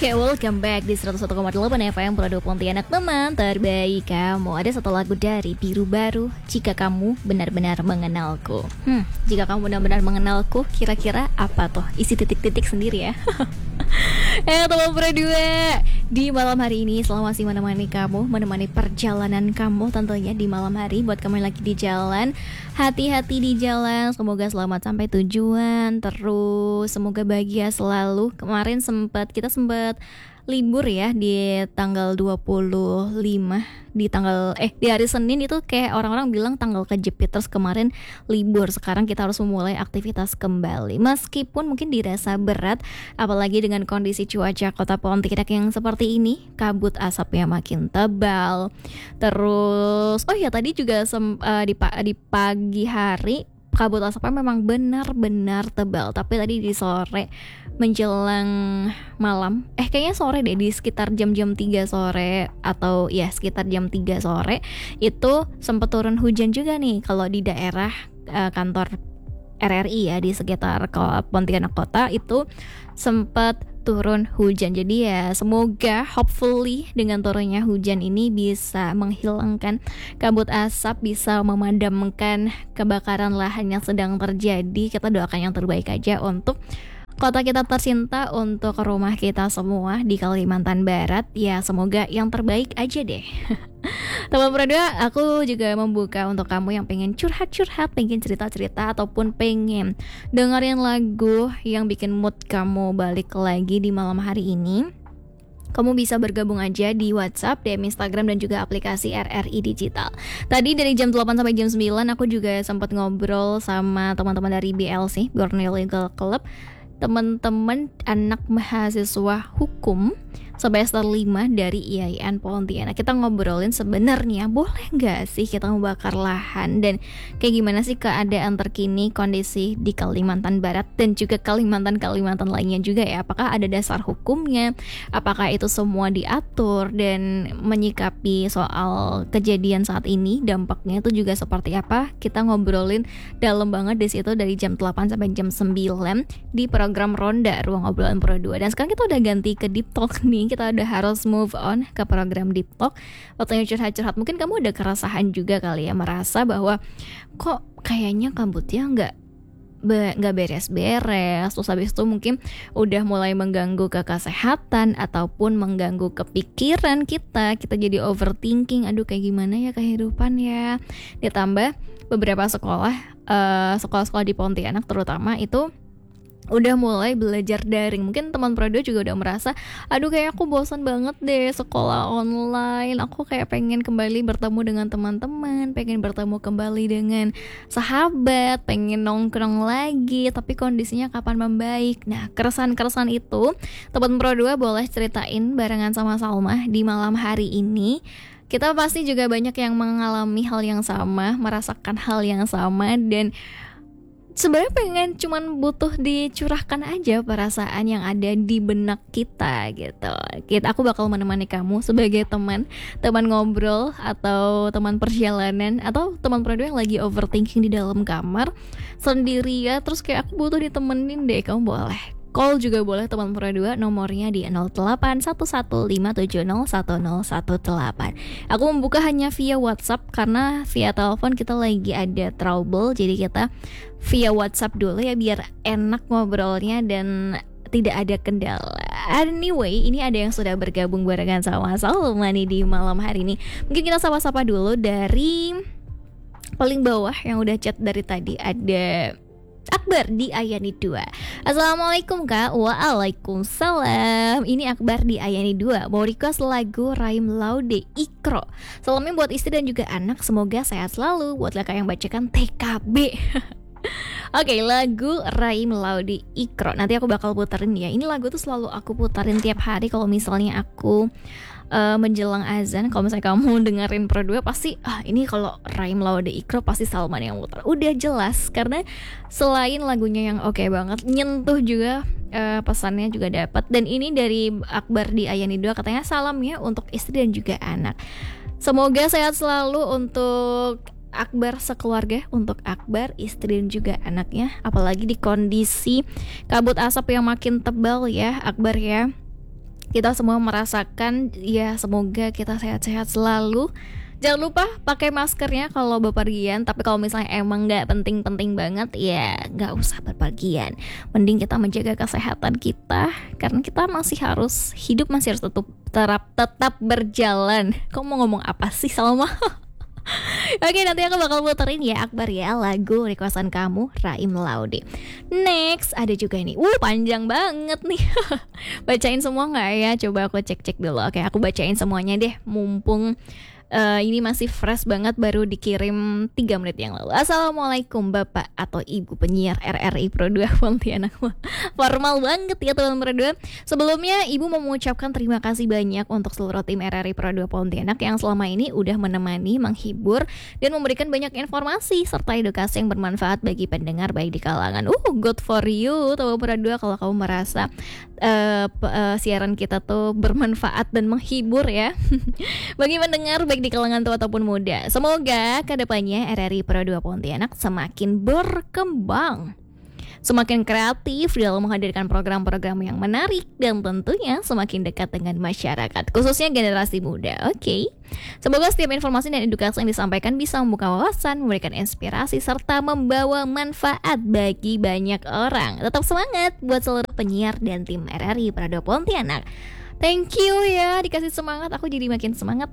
Oke, welcome back di 101,8 FM Produk Pontianak, teman terbaik kamu. Ada satu lagu dari Biru Baru, Jika Kamu Benar-Benar Mengenalku. Jika kamu benar-benar mengenalku, kira-kira apa tuh? Isi titik-titik sendiri ya. Teman berdua, di malam hari ini selalu masih menemani kamu, menemani perjalanan kamu tentunya di malam hari. Buat kamu yang lagi di jalan, hati-hati di jalan, semoga selamat sampai tujuan. Terus semoga bahagia selalu. Kemarin kita sempat libur ya di tanggal 25 di hari Senin itu kayak orang-orang bilang tanggal kejepit, terus kemarin libur. Sekarang kita harus memulai aktivitas kembali meskipun mungkin dirasa berat, apalagi dengan kondisi cuaca kota Pontianak yang seperti ini, kabut asapnya makin tebal. Terus tadi juga di pagi hari kabut asapnya memang benar-benar tebal, tapi tadi di sore menjelang malam, kayaknya sore deh, di sekitar jam-jam 3 sore atau ya sekitar jam 3 sore itu sempat turun hujan juga nih kalau di daerah kantor RRI ya, di sekitar Pontianak Kota itu sempat turun hujan. Jadi ya semoga hopefully dengan turunnya hujan ini bisa menghilangkan kabut asap, bisa memadamkan kebakaran lahan yang sedang terjadi. Kita doakan yang terbaik aja untuk kota kita tercinta, untuk rumah kita semua di Kalimantan Barat. Ya semoga yang terbaik aja deh. Teman berdua, aku juga membuka untuk kamu yang pengen curhat-curhat, pengen cerita-cerita, ataupun pengen dengerin lagu yang bikin mood kamu balik lagi di malam hari ini. Kamu bisa bergabung aja di WhatsApp, DM Instagram, dan juga aplikasi RRI Digital. Tadi dari jam 8 sampai jam 9 aku juga sempat ngobrol sama teman-teman dari BLC, Borneo Legal Club, teman-teman anak mahasiswa hukum semester 5 dari IAIN Pontianak. Kita ngobrolin sebenarnya boleh nggak sih kita membakar lahan, dan kayak gimana sih keadaan terkini kondisi di Kalimantan Barat dan juga Kalimantan lainnya juga ya. Apakah ada dasar hukumnya, apakah itu semua diatur, dan menyikapi soal kejadian saat ini dampaknya itu juga seperti apa. Kita ngobrolin dalam banget di situ dari jam 8 sampai jam 9 di program Ronda Ruang Obrolan Pro 2. Dan sekarang kita udah ganti ke Deep Talk nih. Kita udah harus move on ke program Deep Talk. Waktunya curhat-curhat. Mungkin kamu udah kerasahan juga kali ya, merasa bahwa kok kayaknya kabutnya nggak beres-beres. Terus habis itu mungkin udah mulai mengganggu ke kesehatan ataupun mengganggu ke pikiran kita jadi overthinking. Aduh, kayak gimana ya kehidupan ya. Ditambah beberapa sekolah di Pontianak terutama itu udah mulai belajar daring. Mungkin teman Prodo juga udah merasa, aduh kayak aku bosan banget deh sekolah online. Aku kayak pengen kembali bertemu dengan teman-teman, pengen bertemu kembali dengan sahabat, pengen nongkrong lagi, tapi kondisinya kapan membaik. Nah, keresahan-keresahan itu teman Prodo boleh ceritain barengan sama Salma di malam hari ini. Kita pasti juga banyak yang mengalami hal yang sama, merasakan hal yang sama, dan sebenarnya pengen cuman butuh dicurahkan aja perasaan yang ada di benak kita gitu. Aku bakal menemani kamu sebagai teman ngobrol, atau teman perjalanan, atau teman produk yang lagi overthinking di dalam kamar sendirian, terus kayak aku butuh ditemenin deh. Kamu boleh call juga boleh teman Pro 2, nomornya di 081157010118. Aku membuka hanya via WhatsApp karena via telepon kita lagi ada trouble. Jadi kita via WhatsApp dulu ya biar enak ngobrolnya dan tidak ada kendala. Anyway, ini ada yang sudah bergabung barengan sama Salma nih di malam hari ini. Mungkin kita sapa-sapa dulu dari paling bawah yang udah chat dari tadi. Ada Akbar di Ayani 2. Assalamualaikum Kak. Waalaikumsalam. Ini Akbar di Ayani 2. Mau request lagu Raim Laude Ikro. Salamnya buat istri dan juga anak, semoga sehat selalu. Buat kakak yang bacakan TKB. Oke, lagu Raim Laude Ikro nanti aku bakal puterin ya. Ini lagu tuh selalu aku puterin tiap hari kalau misalnya aku menjelang azan. Kalau misalnya kamu dengerin Pro 2 pasti ini kalau Raim Laude Ikro pasti Salman yang muter. Udah jelas, karena selain lagunya yang oke banget, nyentuh juga, pesannya juga dapat. Dan ini dari Akbar di Ayani 2, katanya salam ya untuk istri dan juga anak. Semoga sehat selalu untuk Akbar sekeluarga, untuk Akbar, istri dan juga anaknya. Apalagi di kondisi kabut asap yang makin tebal ya Akbar ya. kita semua merasakan. Ya semoga kita sehat-sehat selalu. Jangan lupa pakai maskernya kalau bepergian. Tapi kalau misalnya emang gak penting-penting banget, ya gak usah bepergian. Mending kita menjaga kesehatan kita, karena kita masih harus hidup, masih harus tetap berjalan. Kamu mau ngomong apa sih, Salma? Oke, nanti aku bakal puterin ya Akbar ya, lagu requestan kamu Raim Laude. Next ada juga nih, panjang banget nih. Bacain semua gak ya? Coba aku cek-cek dulu. Oke, aku bacain semuanya deh, mumpung ini masih fresh banget, baru dikirim 3 menit yang lalu. Assalamualaikum Bapak atau Ibu penyiar RRI Pro 2 Pontianak. Formal banget ya teman Pro 2. Sebelumnya Ibu mau mengucapkan terima kasih banyak untuk seluruh tim RRI Pro 2 Pontianak yang selama ini udah menemani, menghibur, dan memberikan banyak informasi serta edukasi yang bermanfaat bagi pendengar baik di kalangan good for you teman Pro 2 kalau kamu merasa siaran kita tuh bermanfaat dan menghibur ya. Bagi pendengar baik di kalangan tua ataupun muda, semoga kedepannya RRI Pro 2 Pontianak semakin berkembang, semakin kreatif dalam menghadirkan program-program yang menarik, dan tentunya semakin dekat dengan masyarakat, khususnya generasi muda. Oke. Semoga setiap informasi dan edukasi yang disampaikan bisa membuka wawasan, memberikan inspirasi, serta membawa manfaat bagi banyak orang. Tetap semangat buat seluruh penyiar dan tim RRI Pro 2 Pontianak. Thank you ya, dikasih semangat, aku jadi makin semangat.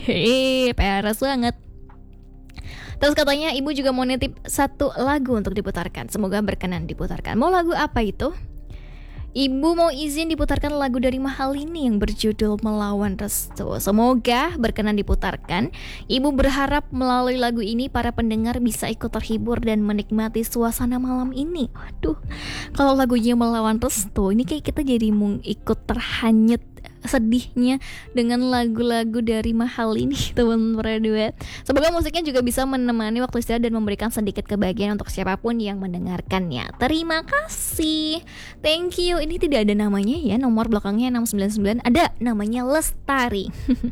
PRS banget. Terus katanya Ibu juga mau nitip satu lagu untuk diputarkan. Semoga berkenan diputarkan. Mau lagu apa itu? Ibu mau izin diputarkan lagu dari Mahalini yang berjudul Melawan Restu. Semoga berkenan diputarkan. Ibu berharap melalui lagu ini para pendengar bisa ikut terhibur dan menikmati suasana malam ini. Aduh, kalau lagunya Melawan Restu, ini kayak kita jadi mau ikut terhanyut sedihnya dengan lagu-lagu dari Mahalini teman berdua. Semoga musiknya juga bisa menemani waktu istirahat dan memberikan sedikit kebahagiaan untuk siapapun yang mendengarkannya. Terima kasih. Thank you. Ini tidak ada namanya ya, nomor belakangnya 699. Ada namanya Lestari.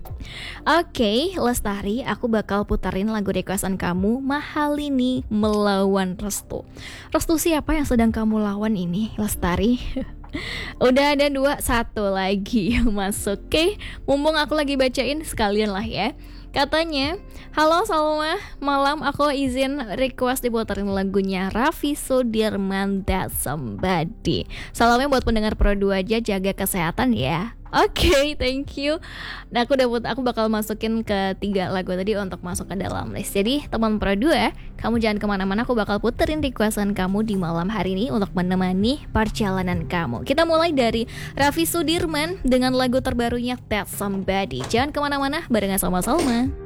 Oke, Lestari, aku bakal putarin lagu requestan kamu Mahalini Melawan Restu. Restu siapa yang sedang kamu lawan ini, Lestari? Udah ada 1 lagi yang masuk. Oke, mumpung aku lagi bacain sekalian lah ya. Katanya, halo Salma, malam aku izin request diputerin lagunya Raffi Sudirman, That Somebody. Salamnya buat pendengar Pro 2 aja, jaga kesehatan ya. Oke, thank you. Nah, aku bakal masukin ke 3 lagu tadi untuk masuk ke dalam list. Jadi teman Pro 2, kamu jangan kemana-mana, aku bakal puterin requestan kamu di malam hari ini untuk menemani perjalanan kamu. Kita mulai dari Raffi Sudirman dengan lagu terbarunya That Somebody. Jangan kemana-mana, barengan sama Salma.